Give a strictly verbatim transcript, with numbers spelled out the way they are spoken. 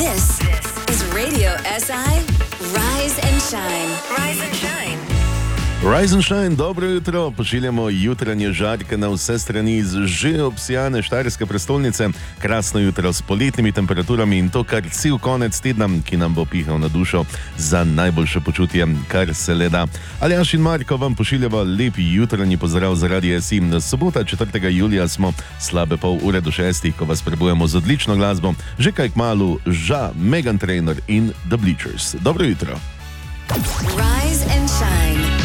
This is Radio S I Rise and Shine. Rise and Shine. Rise and Shine, dobro jutro. Pošiljamo jutranje žarke na vse strani iz že obsijane štajerske prestolnice. Krasno jutro s poletnimi temperaturami in to kar cel konec tedna, ki nam bo pihal na dušo za najboljše počutje, kar se le da. Aljaž in Marko vam pošiljava lepi jutranji pozdrav zaradi S I. Sobota četrtega julija smo slabe pol ure do šestih, ko vas prebujemo z odlično glasbo. Že kaj kmalu ža Meghan Trainor in The Bleachers. Dobro jutro. Rise and Shine.